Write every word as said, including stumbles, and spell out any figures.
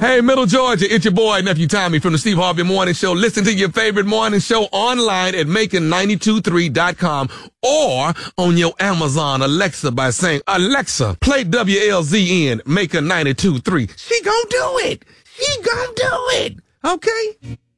Hey, Middle Georgia, it's your boy, Nephew Tommy from the Steve Harvey Morning Show. Listen to your favorite morning show online at making nine two three dot com or on your Amazon Alexa by saying, Alexa, play W L Z N, Maker ninety-two point three. She gonna do it. She gonna do it. Okay?